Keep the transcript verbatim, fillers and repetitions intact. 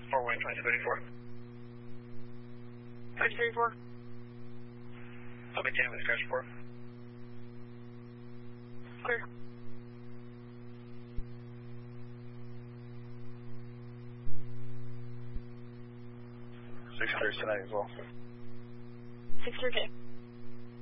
four one twenty thirty-four. twenty thirty-four. I'll be ten with scratch report. Clear. six hundred tonight as well. six hundred.